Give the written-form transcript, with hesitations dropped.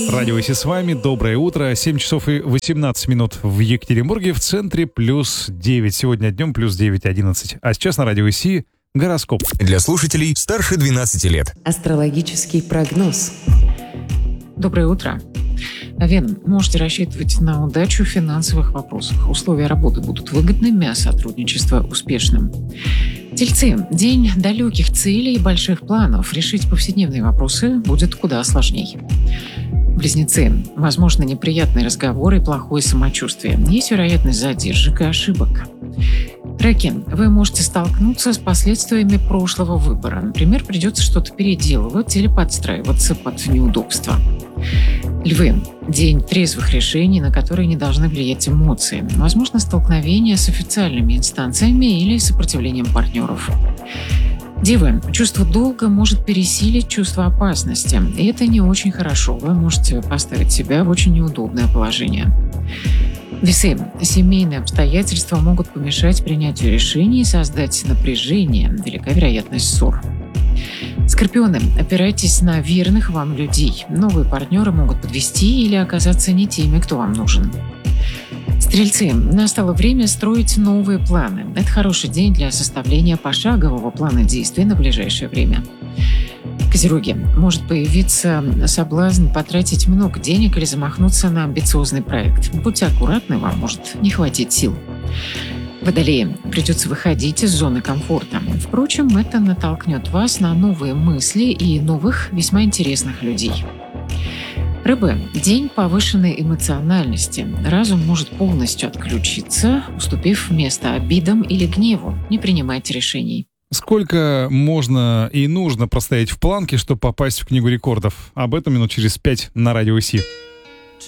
Радио Си с вами. Доброе утро. 7 часов и 18 минут в Екатеринбурге. В центре плюс 9. Сегодня днем плюс 9:11. А сейчас на Радио Си гороскоп. Для слушателей старше 12 лет. Астрологический прогноз. Доброе утро. Овен, можете рассчитывать на удачу в финансовых вопросах. Условия работы будут выгодными, а сотрудничество успешным. Тельцы, день далеких целей и больших планов. Решить повседневные вопросы будет куда сложней. Близнецы, возможно, неприятные разговоры и плохое самочувствие. Есть вероятность задержек и ошибок. Раки, вы можете столкнуться с последствиями прошлого выбора. Например, придется что-то переделывать или подстраиваться под неудобства. Львы, день трезвых решений, на которые не должны влиять эмоции. Возможно, столкновение с официальными инстанциями или сопротивлением партнеров. Девы, чувство долга может пересилить чувство опасности, и это не очень хорошо. Вы можете поставить себя в очень неудобное положение. Весы, семейные обстоятельства могут помешать принятию решений и создать напряжение, велика вероятность ссор. Скорпионы, опирайтесь на верных вам людей. Новые партнеры могут подвести или оказаться не теми, кто вам нужен. Стрельцы, настало время строить новые планы. Это хороший день для составления пошагового плана действий на ближайшее время. Козероги, может появиться соблазн потратить много денег или замахнуться на амбициозный проект. Будьте аккуратны, вам может не хватить сил. Водолеи, придется выходить из зоны комфорта. Впрочем, это натолкнет вас на новые мысли и новых, весьма интересных людей. Рыбы, день повышенной эмоциональности. Разум может полностью отключиться, уступив место обидам или гневу. Не принимайте решений. Сколько можно и нужно простоять в планке, чтобы попасть в книгу рекордов? Об этом минут через 5 на Радио Си.